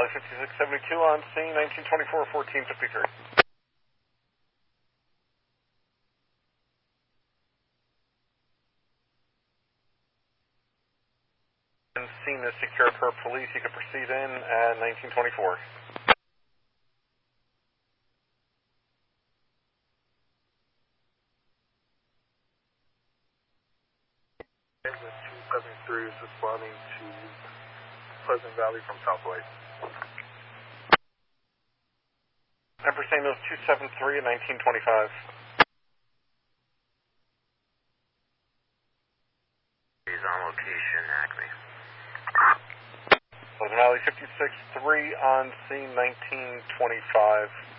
Valley 5672 on scene, 1924, 1453. Scene is secure per police. You can proceed in at 1924. Ambulance 273 is responding to Pleasant Valley from Southway. Empress Ambulance 273 at 1925. He's on location, Acme. Pleasant Valley 56-3 on scene, 1925.